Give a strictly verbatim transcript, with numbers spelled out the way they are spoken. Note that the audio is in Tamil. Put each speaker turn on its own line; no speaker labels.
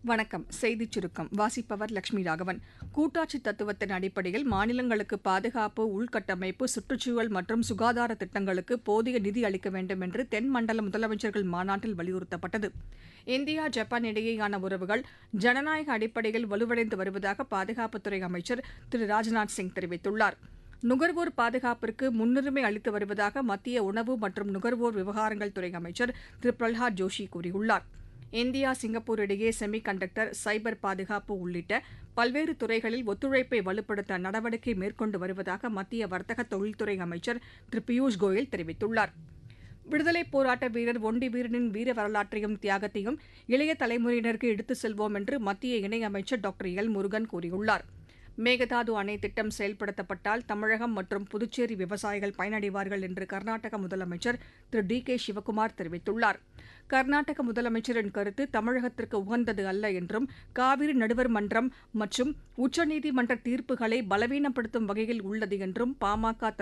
வணக்கம். செய்திச் சுருக்கம் வாசிப்பவர் லட்சுமி ராகவன். கூட்டாட்சி தத்துவத்தின் அடிப்படையில் மாநிலங்களுக்கு பாதுகாப்பு, உள்கட்டமைப்பு, சுற்றுச்சூழல் மற்றும் சுகாதார திட்டங்களுக்கு போதிய நிதி அளிக்க வேண்டும் என்று தென் மண்டல முதலமைச்சர்கள் மாநாட்டில் வலியுறுத்தப்பட்டது. இந்தியா, ஜப்பான் இடையேயான உறவுகள் ஜனநாயக அடிப்படையில் வலுவடைந்து வருவதாக பாதுகாப்புத்துறை அமைச்சர் திரு ராஜ்நாத் சிங் தெரிவித்துள்ளார். நுகர்வோர் பாதுகாப்பிற்கு முன்னுரிமை அளித்து வருவதாக மத்திய உணவு மற்றும் நுகர்வோர் விவகாரங்கள் துறை அமைச்சர் திரு பிரல்ஹாத் ஜோஷி கூறியுள்ளார். இந்தியா, சிங்கப்பூர் இடையே செமி கண்டக்டர், சைபர் பாதுகாப்பு உள்ளிட்ட பல்வேறு துறைகளில் ஒத்துழைப்பை வலுப்படுத்த நடவடிக்கை மேற்கொண்டு வருவதாக மத்திய வர்த்தக தொழில்துறை அமைச்சர் திரு பியூஷ் கோயல் தெரிவித்துள்ளார். விடுதலைப் போராட்ட வீரர் ஒண்டி வீரனின் வீர வரலாற்றையும் தியாகத்தையும் இளைய தலைமுறையினருக்கு எடுத்துச் செல்வோம் என்று மத்திய இணையமைச்சர் டாக்டர் எல் முருகன் கூறியுள்ளார். மேகதாது அணை திட்டம் செயல்படுத்தப்பட்டால் தமிழகம் மற்றும் புதுச்சேரி விவசாயிகள் பயனடைவார்கள் என்று கர்நாடக முதலமைச்சர் திரு டி கே சிவக்குமார் தெரிவித்துள்ளார். கர்நாடக முதலமைச்சரின் கருத்து தமிழகத்திற்கு உகந்தது அல்ல என்றும் காவிரி நடுவர் மன்றம் மற்றும் உச்சநீதிமன்ற தீர்ப்புகளை பலவீனப்படுத்தும் வகையில் உள்ளது என்றும் பாமக